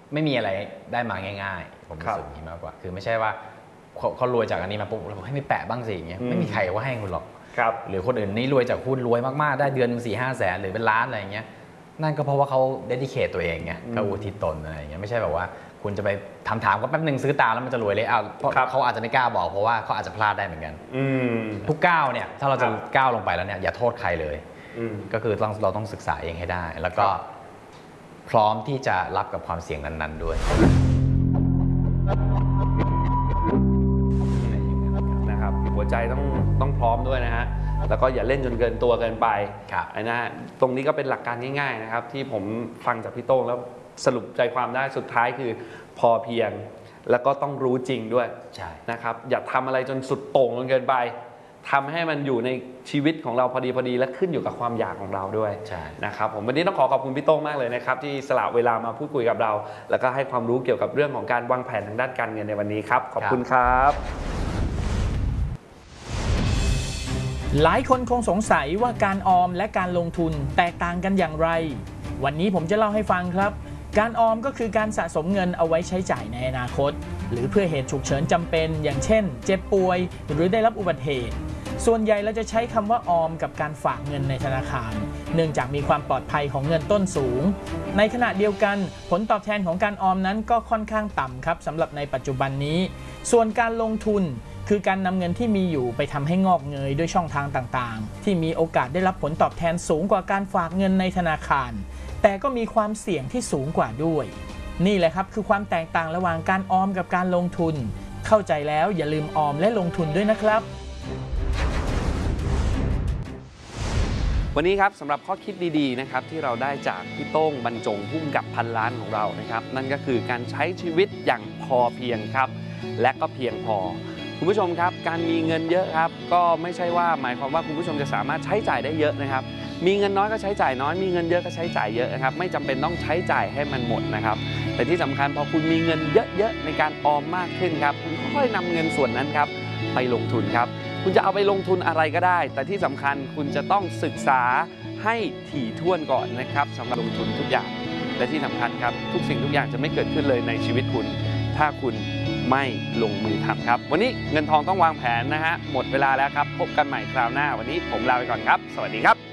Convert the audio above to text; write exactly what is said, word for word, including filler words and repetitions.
ไม่มีอะไรได้มาง่ายๆผมรู้สึกอย่างนี้มากกว่าคือไม่ใช่ว่าเขารวยจากอันนี้มาปุ๊บเราบอกให้ไม่แปะบ้างสิอย่างเงี้ยไม่มีใครว่าให้คุณหรอกหรือคนอื่นนี่รวยจากหุ้นรวยมากๆได้เดือนสี่ห้าแสนหรือเป็นล้านอะไรอย่างเงี้ยนั่นก็เพราะว่าเขาเดดิเคทตัวเองไงเขาอุทิศตนอะไรอย่างเงี้ยไม่ใช่แบบว่าคุณจะไปถามถามก็แป๊บนึงซื้อตามแล้วมันจะรวยเลยเอาเพราะเขาอาจจะไม่กล้าบอกเพราะว่าเขาอาจจะพลาดได้เหมือนกันทุกก้าวเนี่ยถ้าเราจะก้าวลงไปแล้วเนี่ยอย่าโทษใครเลยก็คือต้องเราต้องศึกษาเองให้ได้แล้วก็พร้อมที่จะรับกับความเสี่ยงนั้นๆด้วยนะครับหัวใจต้องต้องพร้อมด้วยนะฮะแล้วก็อย่าเล่นจนเกินตัวเกินไปไอ้นะตรงนี้ก็เป็นหลักการง่ายๆนะครับที่ผมฟังจากพี่โต้งแล้วสรุปใจความได้สุดท้ายคือพอเพียงแล้วก็ต้องรู้จริงด้วยนะครับอย่าทำอะไรจนสุดโต่งจนเกินไปทำให้มันอยู่ในชีวิตของเราพอดีพอดีและขึ้นอยู่กับความอยากของเราด้วยนะครับผมวันนี้ต้องขอขอบคุณพี่โต้งมากเลยนะครับที่สละเวลามาพูดคุยกับเราแล้วก็ให้ความรู้เกี่ยวกับเรื่องของการวางแผนทางด้านการเงินในวันนี้ครับขอบคุณครับหลายคนคงสงสัยว่าการออมและการลงทุนแตกต่างกันอย่างไรวันนี้ผมจะเล่าให้ฟังครับการออมก็คือการสะสมเงินเอาไว้ใช้จ่ายในอนาคตหรือเพื่อเหตุฉุกเฉินจำเป็นอย่างเช่นเจ็บป่วยหรือได้รับอุบัติเหตุส่วนใหญ่เราจะใช้คำว่าออมกับการฝากเงินในธนาคารเนื่องจากมีความปลอดภัยของเงินต้นสูงในขณะเดียวกันผลตอบแทนของการออมนั้นก็ค่อนข้างต่ำครับสำหรับในปัจจุบันนี้ส่วนการลงทุนคือการนำเงินที่มีอยู่ไปทำให้งอกเงยด้วยช่องทางต่างๆที่มีโอกาสได้รับผลตอบแทนสูงกว่าการฝากเงินในธนาคารแต่ก็มีความเสี่ยงที่สูงกว่าด้วยนี่แหละครับคือความแตกต่างระหว่างการออมกับการลงทุนเข้าใจแล้วอย่าลืมออมและลงทุนด้วยนะครับวันนี้ครับสำหรับข้อคิดดีๆนะครับที่เราได้จากพี่โต้งบรรจงพุ่มกับพันล้านของเรานะครับนั่นก็คือการใช้ชีวิตอย่างพอเพียงครับและก็เพียงพอคุณผู้ชมครับการมีเงินเยอะครับก็ไม่ใช่ว่าหมายความว่าคุณผู้ชมจะสามารถใช้จ่ายได้เยอะนะครับมีเงินน้อยก็ใช้จ่ายน้อยมีเงินเยอะก็ใช้จ่ายเยอะนะครับไม่จำเป็นต้องใช้จ่ายให้มันหมดนะครับแต่ที่สำคัญพอคุณมีเงินเยอะๆในการออมมากขึ้นครับคุณค่อยๆนำเงินส่วนนั้นครับไปลงทุนครับคุณจะเอาไปลงทุนอะไรก็ได้แต่ที่สำคัญคุณจะต้องศึกษาให้ถี่ถ้วนก่อนนะครับสำหรับลงทุนทุกอย่างและที่สำคัญครับทุกสิ่งทุกอย่างจะไม่เกิดขึ้นเลยในชีวิตคุณถ้าคุณไม่ลงมือทำครับวันนี้เงินทองต้องวางแผนนะฮะหมดเวลาแล้วครับพบกันใหม่คราวหน้าวันนี้ผมลาไปก่อนครับสวัสดีครับ